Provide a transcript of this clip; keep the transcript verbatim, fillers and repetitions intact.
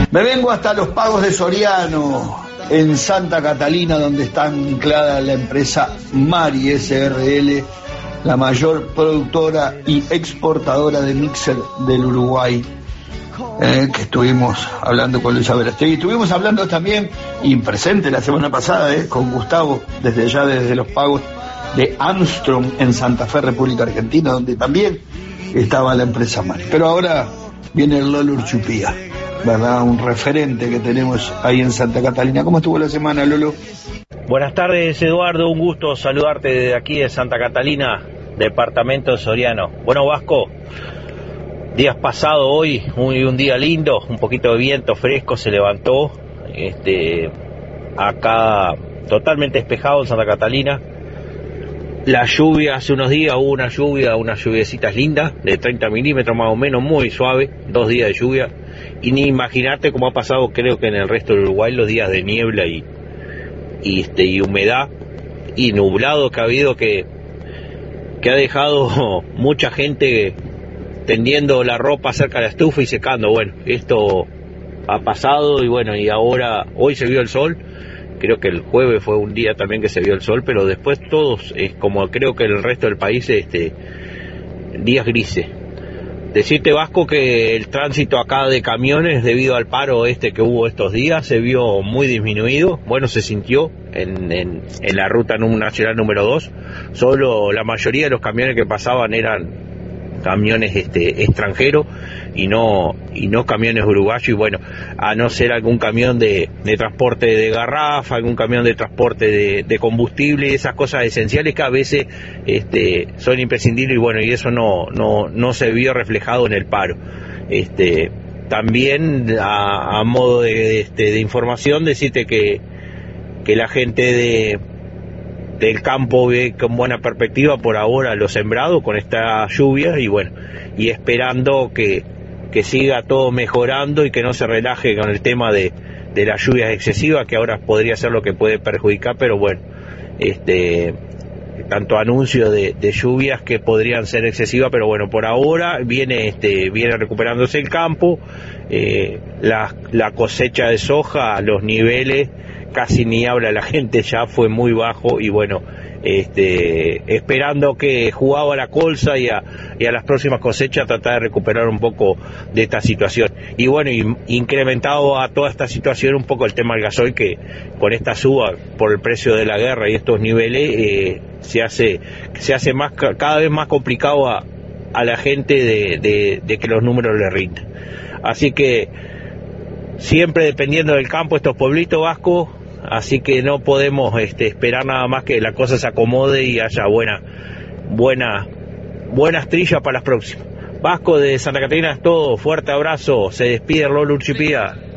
Me vengo hasta los Pagos de Soriano, en Santa Catalina, donde está anclada la empresa Mari S R L, la mayor productora y exportadora de mixer del Uruguay, eh, que estuvimos hablando con Luis Aberastegui. Estuvimos hablando también, y presente la semana pasada, eh, con Gustavo, desde allá, desde los Pagos de Armstrong, en Santa Fe, República Argentina, donde también estaba la empresa Mari. Pero ahora viene el Lolo Urchupía, ¿verdad? Un referente que tenemos ahí en Santa Catalina. ¿Cómo estuvo la semana, Lolo? Buenas tardes, Eduardo, un gusto saludarte desde aquí de Santa Catalina, departamento Soriano. Bueno, Vasco, días pasados, hoy un, un día lindo, un poquito de viento fresco se levantó, este, acá totalmente despejado en Santa Catalina. La lluvia, hace unos días hubo una lluvia, unas lluviecitas lindas, de treinta milímetros más o menos, muy suave, dos días de lluvia, y ni imaginarte cómo ha pasado, creo que en el resto del Uruguay, los días de niebla y, y, este, y humedad, y nublado que ha habido, que, que ha dejado mucha gente tendiendo la ropa cerca de la estufa y secando. Bueno, esto ha pasado, y bueno, y ahora, hoy se vio el sol. Creo que el jueves fue un día también que se vio el sol, pero después todos, es como creo que el resto del país, este, días grises. Decirte, Vasco, que el tránsito acá de camiones, debido al paro este que hubo estos días, se vio muy disminuido. Bueno, se sintió en, en, en la ruta nacional número dos. Solo la mayoría de los camiones que pasaban eran camiones este extranjeros y no y no camiones uruguayos, y bueno, a no ser algún camión de, de transporte de garrafa, algún camión de transporte de, de combustible, esas cosas esenciales que a veces este son imprescindibles, y bueno, y eso no no no se vio reflejado en el paro. Este también a, a modo de, de este de información, decirte que que la gente de del campo ve con buena perspectiva por ahora los sembrados con esta lluvia, y bueno, y esperando que, que siga todo mejorando y que no se relaje con el tema de, de las lluvias excesivas, que ahora podría ser lo que puede perjudicar, pero bueno, este tanto anuncios de, de lluvias que podrían ser excesivas, pero bueno, por ahora viene este viene recuperándose el campo, eh, la, la cosecha de soja, los niveles casi ni habla la gente, ya fue muy bajo, y bueno, este esperando que jugaba a la colza y a, y a las próximas cosechas tratar de recuperar un poco de esta situación. Y bueno, y, incrementado a toda esta situación un poco el tema del gasoil, que con esta suba por el precio de la guerra y estos niveles eh, se hace se hace más cada vez más complicado a, a la gente de, de, de que los números le rindan. Así que siempre dependiendo del campo, estos pueblitos vascos, así que no podemos este, esperar nada más que la cosa se acomode y haya buena, buena, buenas trillas para las próximas. Vasco de Santa Catarina es todo, fuerte abrazo, se despide Lolo Urchupía.